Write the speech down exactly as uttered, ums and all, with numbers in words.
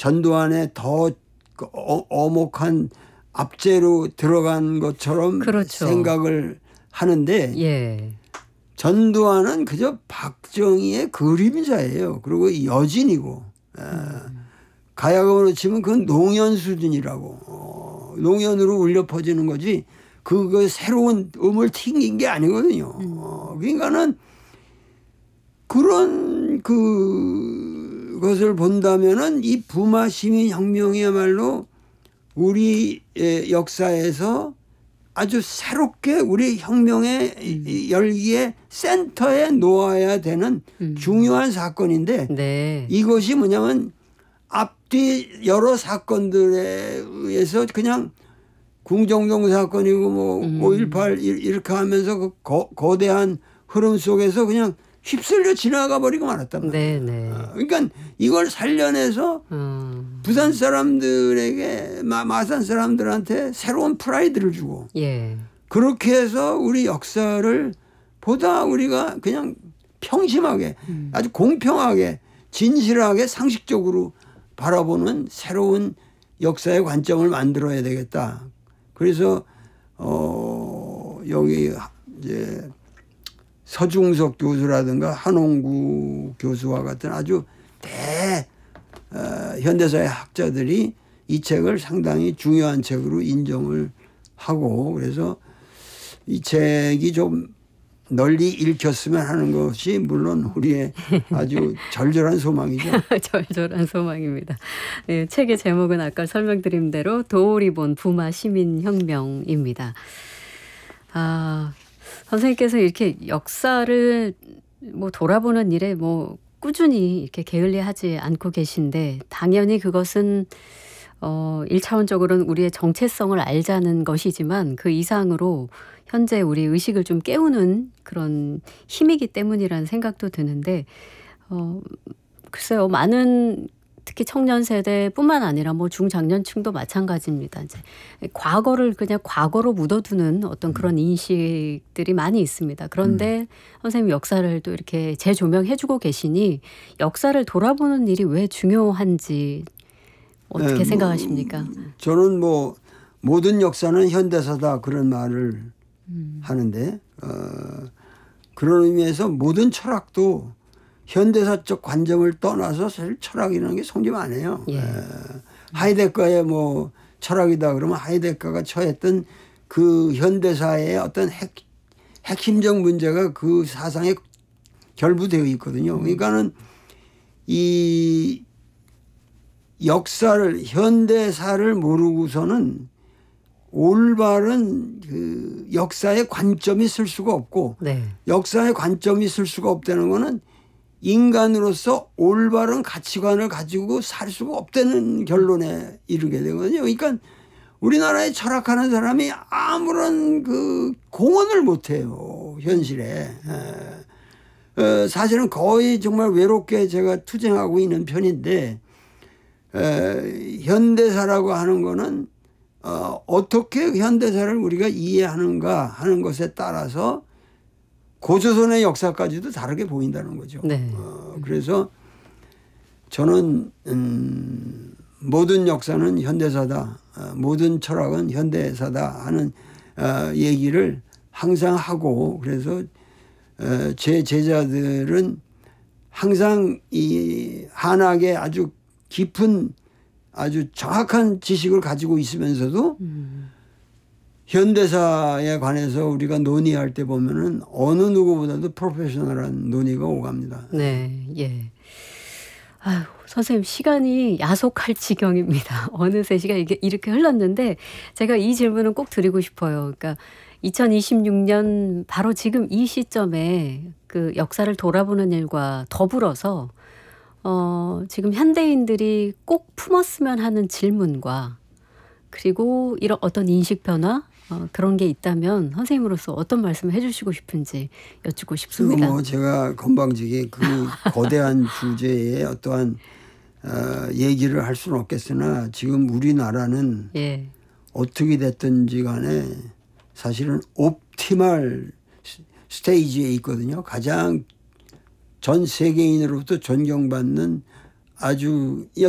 전두환의 더 어, 어목한 압제로 들어간 것처럼 그렇죠. 생각을 하는데 예. 전두환은 그저 박정희의 그림자예요. 그리고 여진이고 음. 가야금으로 치면 그건 농연 수준이라고 어, 농연으로 울려 퍼지는 거지 그거 새로운 음을 튕긴 게 아니거든요. 음. 어, 그러니까는 그런 그 것을 본다면은 이 부마 시민 혁명이야말로 우리의 역사에서 아주 새롭게 우리 혁명의 음. 열기의 센터에 놓아야 되는 음. 중요한 사건인데 네. 이것이 뭐냐면 앞뒤 여러 사건들에 의해서 그냥 궁정동 사건이고 뭐 음. 오일팔 이렇게 하면서 그 거, 거대한 흐름 속에서 그냥 휩쓸려 지나가 버리고 말았단 말이에요. 네네. 그러니까 이걸 살려내서 음. 부산 사람들에게 마산 사람들한테 새로운 프라이드를 주고 예. 그렇게 해서 우리 역사를 보다 우리가 그냥 평심하게 음. 아주 공평하게 진실하게 상식적으로 바라보는 새로운 역사의 관점을 만들어야 되겠다. 그래서 어 여기 이제 서중석 교수라든가 한홍구 교수와 같은 아주 대 어, 현대사의 학자들이 이 책을 상당히 중요한 책으로 인정을 하고 그래서 이 책이 좀 널리 읽혔으면 하는 것이 물론 우리의 아주 절절한 소망이죠. 절절한 소망입니다. 네, 책의 제목은 아까 설명드린 대로 도오리본 부마 시민혁명입니다. 아, 선생님께서 이렇게 역사를 뭐 돌아보는 일에 뭐 꾸준히 이렇게 게을리하지 않고 계신데 당연히 그것은 어, 일 차원적으로는 우리의 정체성을 알자는 것이지만 그 이상으로 현재 우리 의식을 좀 깨우는 그런 힘이기 때문이라는 생각도 드는데 어, 글쎄요. 많은 특히 청년 세대뿐만 아니라 뭐 중장년층도 마찬가지입니다. 이제 과거를 그냥 과거로 묻어두는 어떤 그런 인식들이 많이 있습니다. 그런데 음. 선생님 역사를 또 이렇게 재조명해주고 계시니 역사를 돌아보는 일이 왜 중요한지 어떻게 네, 생각하십니까? 뭐, 저는 뭐 모든 역사는 현대사다 그런 말을 음. 하는데 어, 그런 의미에서 모든 철학도 현대사적 관점을 떠나서 사실 철학이라는 게 성립 안 해요. 예. 에, 하이데거의 뭐 철학이다 그러면 하이데거가 처했던 그 현대사의 어떤 핵, 핵심적 문제가 그 사상에 결부되어 있거든요. 그러니까는 이 역사를 현대사를 모르고서는 올바른 그 역사의 관점이 있을 수가 없고 네. 역사의 관점이 있을 수가 없다는 거는 인간으로서 올바른 가치관을 가지고 살 수가 없다는 결론에 이르게 되거든요. 그러니까 우리나라에 철학하는 사람이 아무런 그 공헌을 못해요. 현실에. 에, 사실은 거의 정말 외롭게 제가 투쟁하고 있는 편인데 에, 현대사라고 하는 거는 어, 어떻게 현대사를 우리가 이해하는가 하는 것에 따라서 고조선의 역사까지도 다르게 보인다는 거죠. 네. 어, 그래서 저는 음, 모든 역사는 현대사다. 어, 모든 철학은 현대사다 하는 어, 얘기를 항상 하고 그래서 어, 제 제자들은 항상 이 한학의 아주 깊은 아주 정확한 지식을 가지고 있으면서도 음. 현대사에 관해서 우리가 논의할 때 보면은 어느 누구보다도 프로페셔널한 논의가 오갑니다. 네, 예. 아유, 선생님 시간이 야속할 지경입니다. 어느새 시간이 이렇게 흘렀는데 제가 이 질문은 꼭 드리고 싶어요. 그러니까 이천이십육 년 바로 지금 이 시점에 그 역사를 돌아보는 일과 더불어서 어, 지금 현대인들이 꼭 품었으면 하는 질문과 그리고 이런 어떤 인식 변화 어, 그런 게 있다면 선생님으로서 어떤 말씀을 해주시고 싶은지 여쭙고 싶습니다. 뭐 제가 건방지게 그 거대한 주제에 어떠한 어, 얘기를 할 수는 없겠으나 지금 우리나라는 예. 어떻게 됐든지 간에 사실은 옵티멀 스테이지에 있거든요. 가장 전 세계인으로부터 존경받는 아주